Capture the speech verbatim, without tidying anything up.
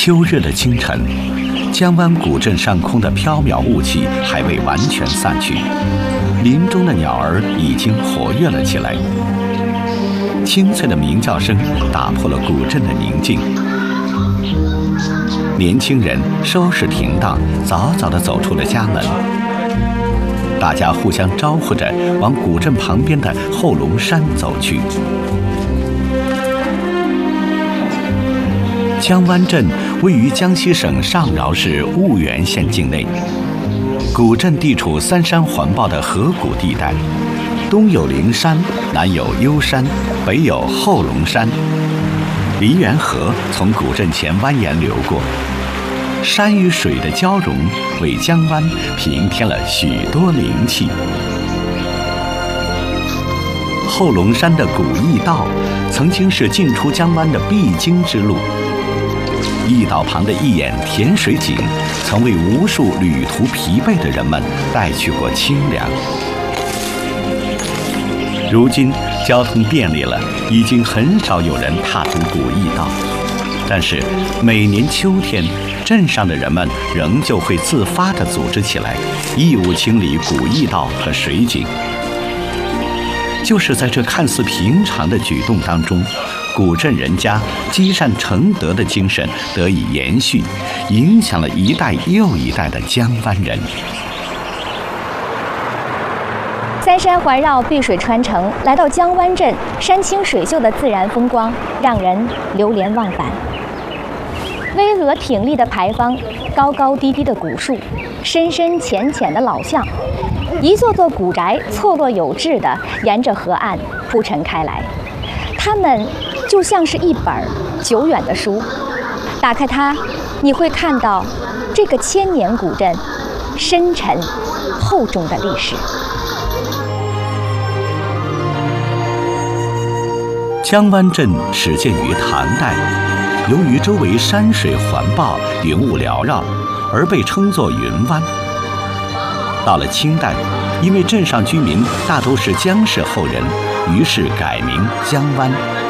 秋日的清晨，江湾古镇上空的缥缈雾气还未完全散去，林中的鸟儿已经活跃了起来。清脆的鸣叫声打破了古镇的宁静。年轻人收拾停当，早早地走出了家门。大家互相招呼着，往古镇旁边的后龙山走去。江湾镇位于江西省上饶市婺源县境内，古镇地处三山环抱的河谷地带，东有灵山，南有幽山，北有后龙山。梨园河从古镇前蜿蜒流过，山与水的交融为江湾平添了许多灵气。后龙山的古驿道曾经是进出江湾的必经之路，驿道旁的一眼甜水井曾为无数旅途疲惫的人们带去过清凉。如今交通便利了，已经很少有人踏足古驿道，但是每年秋天，镇上的人们仍旧会自发地组织起来，义务清理古驿道和水井。就是在这看似平常的举动当中，古镇人家积善成德的精神得以延续，影响了一代又一代的江湾人。 三山环绕，碧水穿城，来到江湾镇，山清水秀的自然风光让人流连忘返。巍峨挺立的牌坊，高高低低的古树，深深浅浅的老巷，一座座古宅错落有致地沿着河岸铺陈开来。它们就像是一本久远的书，打开它，你会看到这个千年古镇深沉厚重的历史。 江湾镇始建于唐代，由于周围山水环抱、云雾缭绕，而被称作云湾。到了清代，因为镇上居民大都是江氏后人，于是改名江湾。